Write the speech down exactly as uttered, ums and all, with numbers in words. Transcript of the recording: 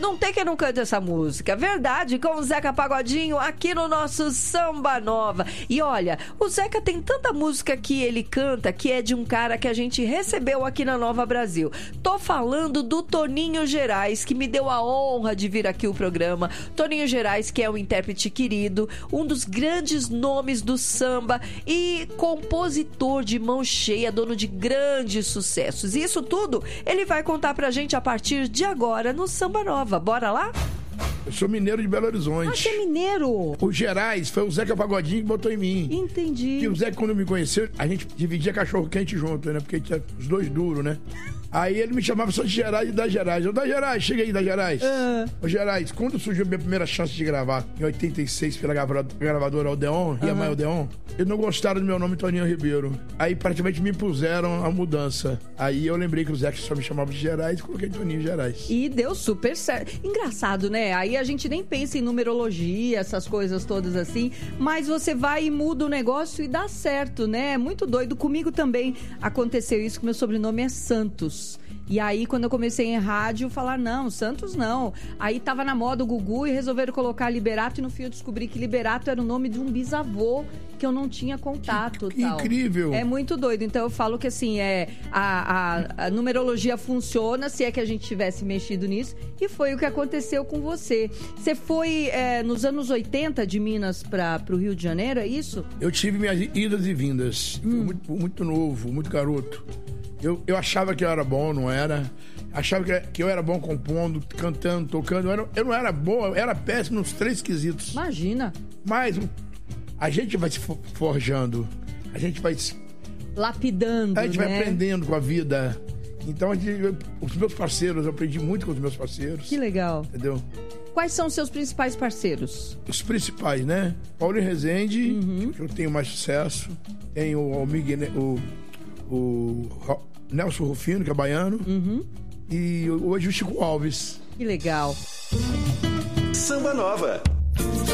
Não tem quem não cante essa música. Verdade, com o Zeca Pagodinho aqui no nosso Samba Nova. E olha, o Zeca tem tanta música que ele canta que é de um cara que a gente recebeu aqui na Nova Brasil. Tô falando do Toninho Gerais, que me deu a honra de vir aqui o programa. Toninho Gerais, que é um intérprete querido, um dos grandes nomes do samba e compositor de mão cheia, dono de grandes sucessos. E isso tudo ele vai contar pra gente a partir de agora no Samba Nova. Bora lá? Eu sou mineiro de Belo Horizonte. Ah, você é mineiro? O Gerais foi o Zeca Pagodinho que botou em mim. Entendi. E o Zeca, quando me conheceu, a gente dividia cachorro quente junto, né? Porque tinha os dois duros, né? Aí ele me chamava só de Gerais e da Gerais. Eu, da Gerais, chega aí, da Gerais. Uh. Ô, Gerais, quando surgiu a minha primeira chance de gravar, em oitenta e seis, pela gravadora Odeon, uh-huh. Iamai Odeon, eles não gostaram do meu nome, Toninho Ribeiro. Aí praticamente me impuseram a mudança. Aí eu lembrei que o Zeca só me chamava de Gerais e coloquei Toninho Gerais. E deu super certo. Engraçado, né? Aí a gente nem pensa em numerologia, essas coisas todas assim, mas você vai e muda o negócio e dá certo, né? É muito doido. Comigo também aconteceu isso, que meu sobrenome é Santos. E aí, quando eu comecei em rádio, falar, não, Santos não. Aí tava na moda o Gugu e resolveram colocar Liberato, e no fim eu descobri que Liberato era o nome de um bisavô que eu não tinha contato. Que, que tal. Incrível! É muito doido. Então eu falo que assim, é, a, a, a numerologia funciona, se é que a gente tivesse mexido nisso, e foi o que aconteceu com você. Você foi é, nos anos oitenta de Minas para o Rio de Janeiro, é isso? Eu tive minhas idas e vindas. Hum. Muito, muito novo, muito garoto. Eu, eu achava que eu era bom, não era. Achava que, que eu era bom compondo, cantando, tocando. Eu, era, eu não era bom, eu era péssimo nos três quesitos. Imagina. Mas a gente vai se forjando, a gente vai se... lapidando, A gente né? vai aprendendo com a vida. Então, a gente, eu, os meus parceiros, eu aprendi muito com os meus parceiros. Que legal. Entendeu? Quais são os seus principais parceiros? Os principais, né? Paulinho Rezende, uhum. que eu tenho mais sucesso. Tem o Miguel, o, o Nelson Rufino, que é baiano. Uhum. E hoje o Chico Alves. Que legal. Samba Nova.